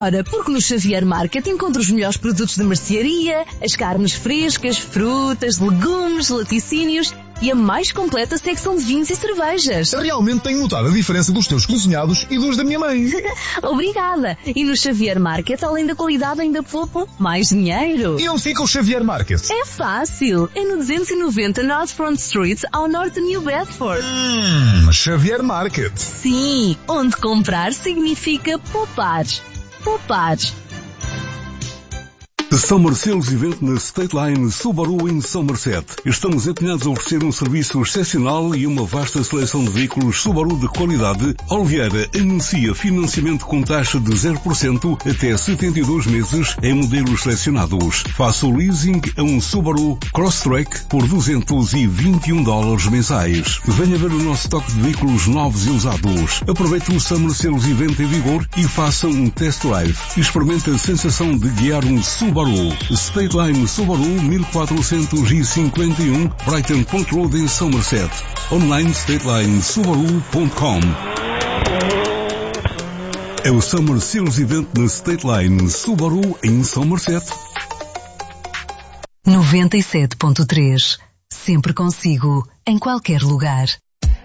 Ora, porque no Xavier Market encontra os melhores produtos de mercearia, as carnes frescas, frutas, legumes, laticínios e a mais completa secção de vinhos e cervejas. Realmente tenho notado a diferença dos teus cozinhados e dos da minha mãe. Obrigada! E no Xavier Market, além da qualidade, ainda poupam mais dinheiro. E onde fica o Xavier Market? É fácil! É no 290 North Front Street, ao norte de New Bedford. Xavier Market. Sim, onde comprar significa poupar. Poupar. Summer Sales Event na State Line Subaru em Somerset. Estamos empenhados a oferecer um serviço excepcional e uma vasta seleção de veículos Subaru de qualidade. Oliveira anuncia financiamento com taxa de 0% até 72 meses em modelos selecionados. Faça o leasing a um Subaru Crosstrek por $221 mensais. Venha ver o nosso estoque de veículos novos e usados. Aproveite o Summer Sales Event em vigor e faça um test drive. Experimente a sensação de guiar um Subaru. State Line Subaru 1451 Brighton Point Road em Somerset. Online StatelineSubaru.com. É o Summer Sales Event na State Line Subaru em Somerset. 97.3. Sempre consigo, em qualquer lugar.